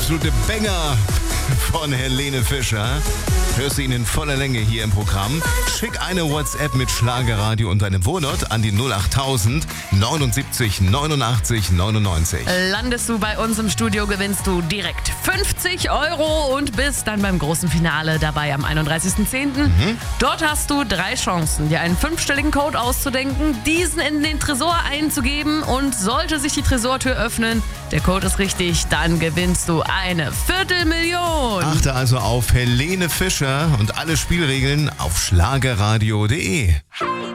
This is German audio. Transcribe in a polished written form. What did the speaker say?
absolute Banger von Helene Fischer. Hörst du ihn in voller Länge hier im Programm? Schick eine WhatsApp mit Schlagerradio und deinem Wohnort an die 08000 79 89 99. Landest du bei uns im Studio, gewinnst du direkt 50 € und bist dann beim großen Finale dabei am 31.10. Dort hast du 3 Chancen, dir einen 5-stelligen Code auszudenken, diesen in den Tresor einzugeben und sollte sich die Tresortür öffnen, der Code ist richtig, dann gewinnst du eine 250.000. Achte also auf Helene Fischer und alle Spielregeln auf schlagerradio.de.